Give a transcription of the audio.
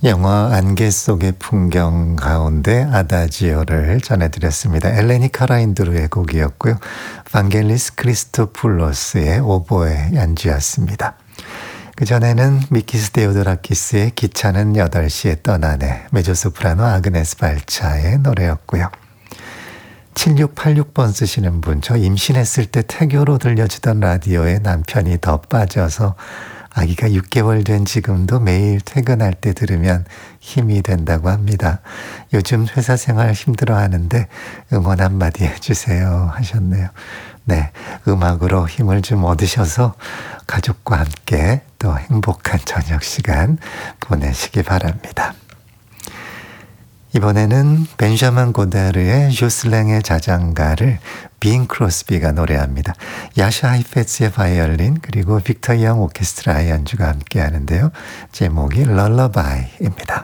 영화 안개 속의 풍경 가운데 아다지오를 전해드렸습니다. 엘레니 카라인드루의 곡이었고요. 반겔리스 크리스토풀로스의 오보에 연주였습니다. 그전에는 미키스 데오도라키스의 기차는 8시에 떠나네, 메조소프라노 아그네스 발차의 노래였고요. 7686번 쓰시는 분, 저 임신했을 때 태교로 들려주던 라디오에 남편이 더 빠져서 아기가 6개월 된 지금도 매일 퇴근할 때 들으면 힘이 된다고 합니다. 요즘 회사 생활 힘들어하는데 응원 한마디 해주세요 하셨네요. 네, 음악으로 힘을 좀 얻으셔서 가족과 함께 또 행복한 저녁 시간 보내시기 바랍니다. 이번에는 벤자민 고다르의 조슬랭의 자장가를 빈 크로스비가 노래합니다. 야샤 하이페츠의 바이올린 그리고 빅터 영 오케스트라의 연주가 함께 하는데요. 제목이 럴러바이입니다.